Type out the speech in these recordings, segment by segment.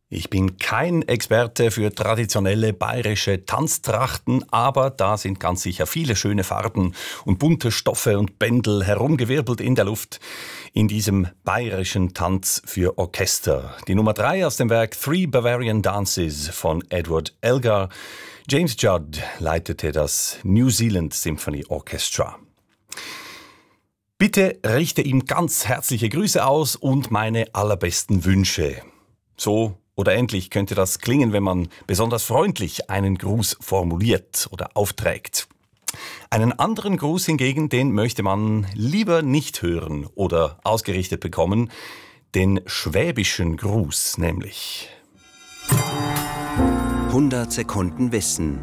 Ich bin kein Experte für traditionelle bayerische Tanztrachten, aber da sind ganz sicher viele schöne Farben und bunte Stoffe und Bändel herumgewirbelt in der Luft in diesem bayerischen Tanz für Orchester. Die Nummer 3 aus dem Werk Three Bavarian Dances von Edward Elgar. James Judd leitete das New Zealand Symphony Orchestra. Bitte richte ihm ganz herzliche Grüße aus und meine allerbesten Wünsche. So oder ähnlich könnte das klingen, wenn man besonders freundlich einen Gruß formuliert oder aufträgt. Einen anderen Gruß hingegen, den möchte man lieber nicht hören oder ausgerichtet bekommen, den schwäbischen Gruß nämlich. 100 Sekunden Wissen.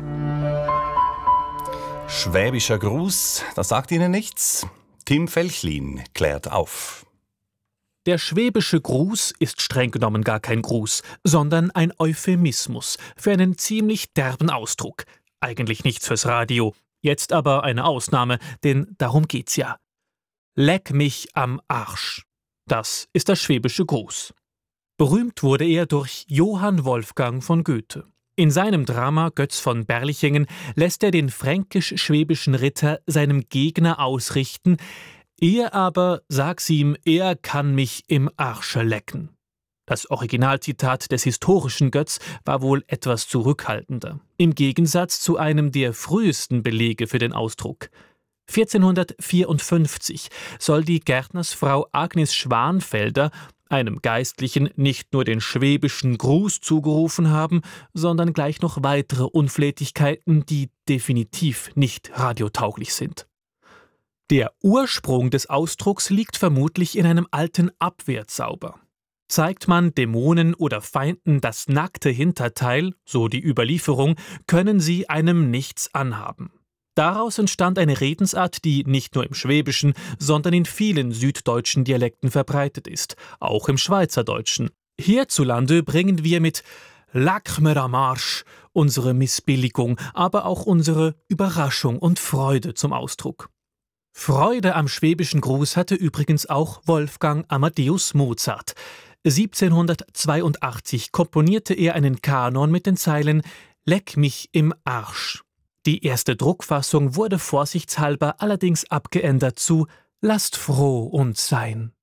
Schwäbischer Gruß, das sagt Ihnen nichts? Tim Felchlin klärt auf. Der schwäbische Gruß ist streng genommen gar kein Gruß, sondern ein Euphemismus für einen ziemlich derben Ausdruck. Eigentlich nichts fürs Radio, jetzt aber eine Ausnahme, denn darum geht's ja. Leck mich am Arsch. Das ist der schwäbische Gruß. Berühmt wurde er durch Johann Wolfgang von Goethe. In seinem Drama Götz von Berlichingen lässt er den fränkisch-schwäbischen Ritter seinem Gegner ausrichten: Er aber, sag's ihm, er kann mich im Arsche lecken. Das Originalzitat des historischen Götz war wohl etwas zurückhaltender, im Gegensatz zu einem der frühesten Belege für den Ausdruck. 1454 soll die Gärtnersfrau Agnes Schwanfelder einem Geistlichen nicht nur den schwäbischen Gruß zugerufen haben, sondern gleich noch weitere Unflätigkeiten, die definitiv nicht radiotauglich sind. Der Ursprung des Ausdrucks liegt vermutlich in einem alten Abwehrzauber. Zeigt man Dämonen oder Feinden das nackte Hinterteil, so die Überlieferung, können sie einem nichts anhaben. Daraus entstand eine Redensart, die nicht nur im Schwäbischen, sondern in vielen süddeutschen Dialekten verbreitet ist, auch im Schweizerdeutschen. Hierzulande bringen wir mit »Lack mir am Arsch« unsere Missbilligung, aber auch unsere Überraschung und Freude zum Ausdruck. Freude am schwäbischen Gruß hatte übrigens auch Wolfgang Amadeus Mozart. 1782 komponierte er einen Kanon mit den Zeilen »Leck mich im Arsch«. Die erste Druckfassung wurde vorsichtshalber allerdings abgeändert zu »Lasst froh uns sein«.